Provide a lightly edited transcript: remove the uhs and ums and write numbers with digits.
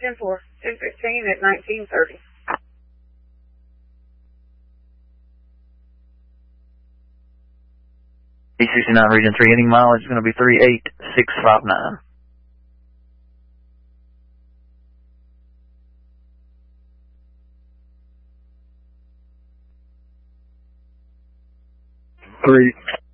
10-4, 10-15 at 1930. E69 Region 3, ending mileage is going to be 38659. Three.